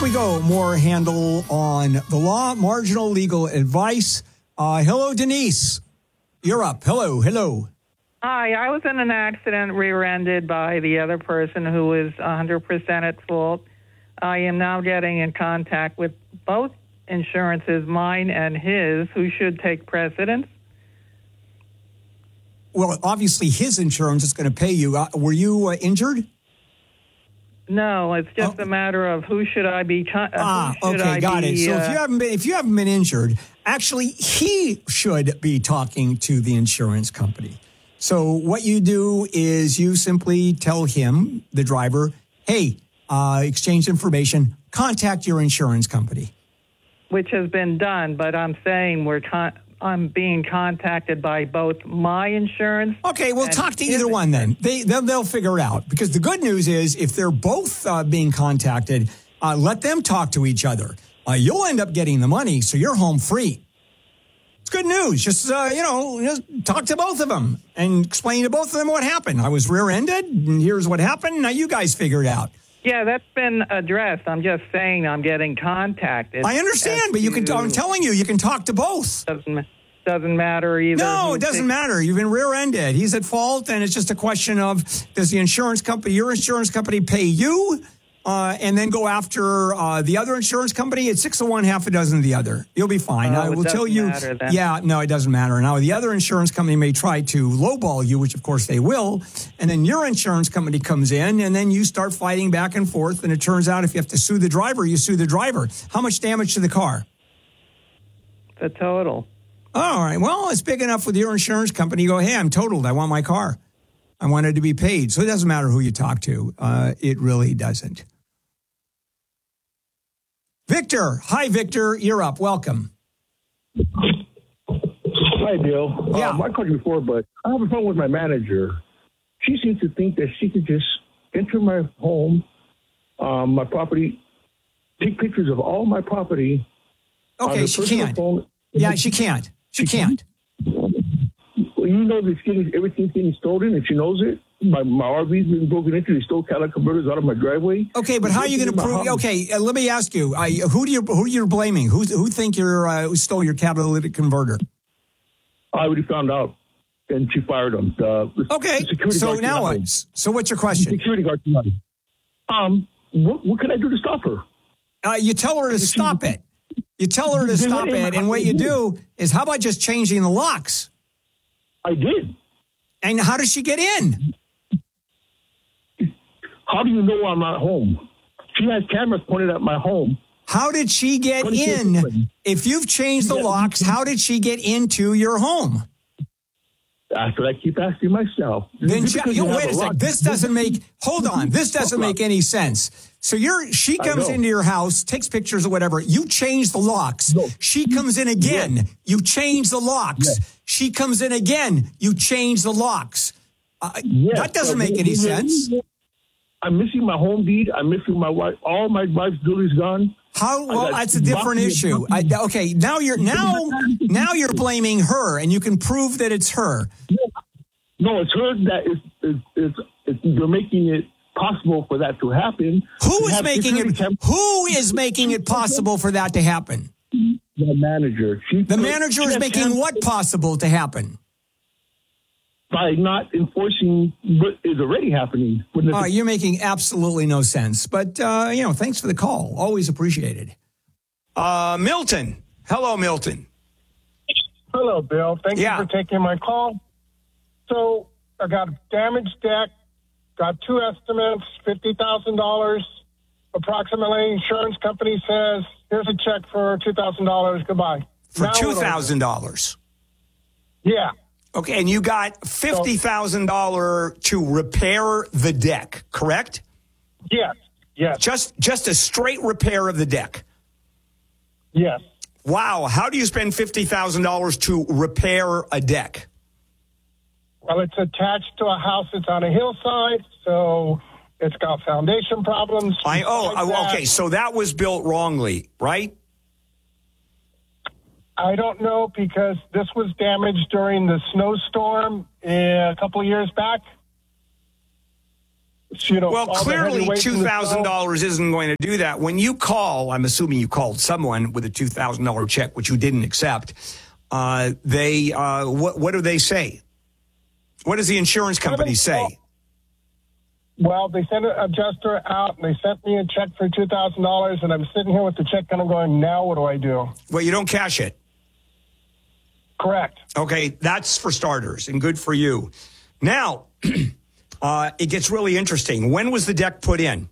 we go. More handle on the law, marginal legal advice. Hello, Denise. You're up. Hello. Hi, I was in an accident rear-ended by the other person who was 100% at fault. I am now getting in contact with both insurances, mine and his, who should take precedence. Well, obviously his insurance is going to pay you. Were you injured? No, it's just a matter of who should I be. Okay, got it. So if you haven't been injured, actually he should be talking to the insurance company. So what you do is you simply tell him, the driver, hey, exchange information, contact your insurance company. Which has been done, but I'm saying I'm being contacted by both my insurance. Okay, well, talk to either one then. They'll figure it out. Because the good news is if they're both being contacted, let them talk to each other. You'll end up getting the money, so you're home free. It's good news. Just talk to both of them and explain to both of them what happened. I was rear-ended, and here's what happened. Now you guys figure it out. Yeah, that's been addressed. I'm just saying I'm getting contacted. I understand, but I'm telling you can talk to both. Doesn't matter either. No, it doesn't matter. You've been rear-ended. He's at fault, and it's just a question of, does your insurance company pay you? And then go after the other insurance company. It's 6 of one, half a dozen of the other. You'll be fine. I will tell you. Yeah, no, it doesn't matter. Now, the other insurance company may try to lowball you, which of course they will. And then your insurance company comes in, and then you start fighting back and forth. And it turns out if you have to sue the driver, you sue the driver. How much damage to the car? The total. All right. Well, it's big enough with your insurance company. You go, hey, I'm totaled. I want my car. I want it to be paid. So it doesn't matter who you talk to. It really doesn't. Victor. Hi, Victor. You're up. Welcome. Hi, Bill. Yeah. I called you before, but I have a problem with my manager. She seems to think that she could just enter my home, my property, take pictures of all my property. Okay, she can't. Yeah, she can't. She can't. Well, you know everything's getting stolen, and she knows it. My RV's been broken into. They stole catalytic converters out of my driveway. Okay, but how are you going to prove? Okay, let me ask you: who you're blaming? Who think who stole your catalytic converter? I already found out, and she fired them. Okay, so now what? So what's your question? Security guard tonight. What can I do to stop her? You tell her to stop it. You tell her to stop it, and what you do is, how about just changing the locks? I did. And how does she get in? How do you know I'm not home? She has cameras pointed at my home. How did she get in? If you've changed the locks, how did she get into your home? That's what I keep asking myself. Then wait a second. This doesn't make. Hold on. This doesn't make any sense. So she comes into your house, takes pictures or whatever. You change the locks. No. She comes in again. Yes. You change the locks. Yes. She comes in again. You change the locks. That doesn't make any sense. I'm missing my home deed. I'm missing my wife. All my wife's jewelry's gone. How? Well, that's a different issue. Okay, now you're blaming her, and you can prove that it's her. No, it's her that you're making it possible for that to happen. Who is making it possible for that to happen? The manager. The manager is making what possible to happen? By not enforcing what is already happening. You're making absolutely no sense. But, thanks for the call. Always appreciated. Milton. Hello, Milton. Hello, Bill. Thank you for taking my call. So I got a damaged deck, got two estimates, $50,000 approximately. Insurance company says, here's a check for $2,000. Goodbye. For $2,000? Yeah. Okay, and you got $50,000 to repair the deck, correct? Yes. Just a straight repair of the deck? Yes. Wow, how do you spend $50,000 to repair a deck? Well, it's attached to a house that's on a hillside, so it's got foundation problems. Okay, so that was built wrongly, right? I don't know, because this was damaged during the snowstorm a couple of years back. Well, clearly $2,000 isn't going to do that. When you call, I'm assuming you called someone with a $2,000 check, which you didn't accept. What do they say? What does the insurance company say? Well, they sent an adjuster out, and they sent me a check for $2,000, and I'm sitting here with the check, and I'm going, now what do I do? Well, you don't cash it. Correct. Okay, that's for starters, and good for you. Now, it gets really interesting. When was the deck put in?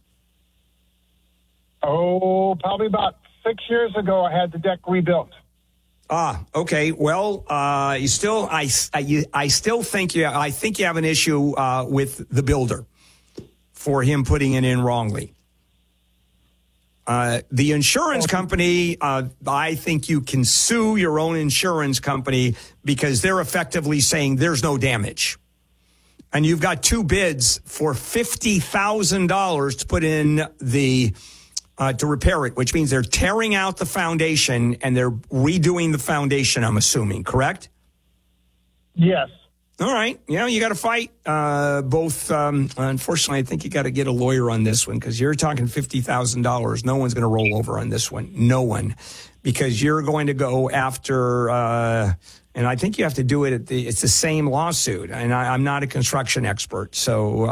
Oh, probably about 6 years ago, I had the deck rebuilt. Okay. Well, I think you have an issue with the builder for him putting it in wrongly. The insurance company, I think you can sue your own insurance company because they're effectively saying there's no damage. And you've got two bids for $50,000 to put in to repair it, which means they're tearing out the foundation and they're redoing the foundation, I'm assuming, correct? Yes. All right. You got to fight both. Unfortunately, I think you got to get a lawyer on this one because you're talking $50,000. No one's going to roll over on this one. No one. Because you're going to go after, and I think you have to do it it's the same lawsuit. And I'm not a construction expert. So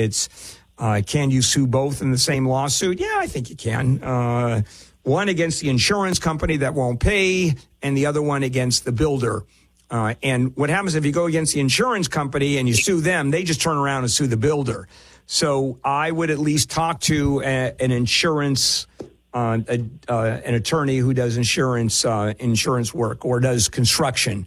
can you sue both in the same lawsuit? Yeah, I think you can. One against the insurance company that won't pay and the other one against the builder. And what happens if you go against the insurance company and you sue them, they just turn around and sue the builder. So I would at least talk to an insurance, an attorney who does insurance work or does a construction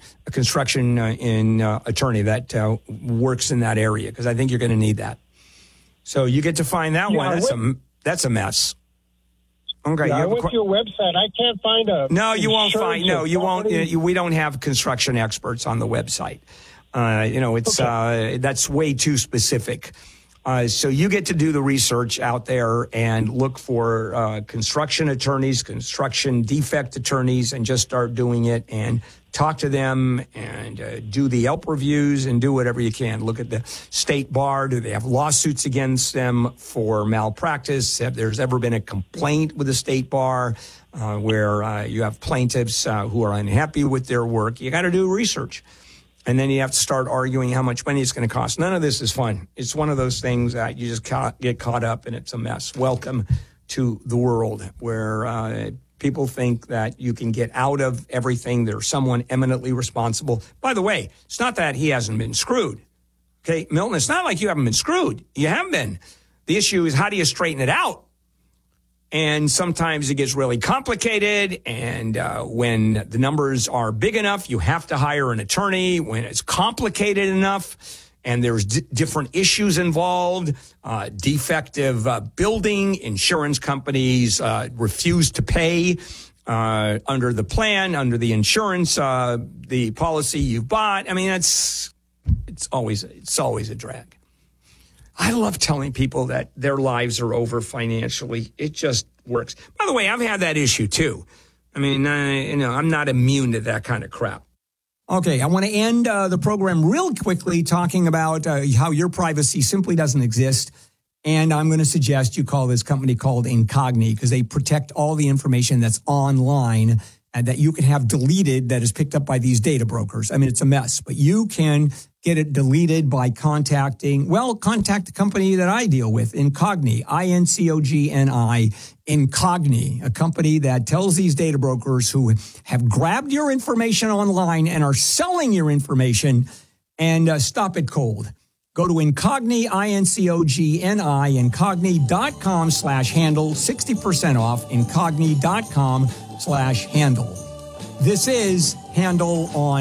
attorney that works in that area, because I think you're going to need that. So you get to find that one. That's a mess. Okay. Yeah, I went to your website. I can't find a. No, you won't find. No, you won't. We don't have construction experts on the website. It's okay. That's way too specific. So you get to do the research out there and look for construction attorneys, construction defect attorneys, and just start doing it and talk to them and do the Yelp reviews and do whatever you can. Look at the state bar. Do they have lawsuits against them for malpractice? Have there's ever been a complaint with the state bar where you have plaintiffs who are unhappy with their work? You got to do research. And then you have to start arguing how much money it's going to cost. None of this is fun. It's one of those things that you just get caught up and it's a mess. Welcome to the world where people think that you can get out of everything. There's someone eminently responsible. By the way, it's not that he hasn't been screwed. Okay, Milton, it's not like you haven't been screwed. You have been. The issue is how do you straighten it out? And sometimes it gets really complicated. And when the numbers are big enough, you have to hire an attorney. When it's complicated enough and there's different issues involved, defective building, insurance companies refuse to pay under the plan, under the insurance, the policy you've bought. I mean, it's always a drag. I love telling people that their lives are over financially. It just works. By the way, I've had that issue too. I mean, I'm not immune to that kind of crap. Okay, I want to end the program real quickly talking about how your privacy simply doesn't exist. And I'm going to suggest you call this company called Incogni because they protect all the information that's online and that you can have deleted that is picked up by these data brokers. I mean, it's a mess, but you can get it deleted by contact the company that I deal with, Incogni, Incogni, Incogni, a company that tells these data brokers who have grabbed your information online and are selling your information and stop it cold. Go to Incogni, Incogni, incogni.com/handle, 60% off, incogni.com/handle. This is Handle on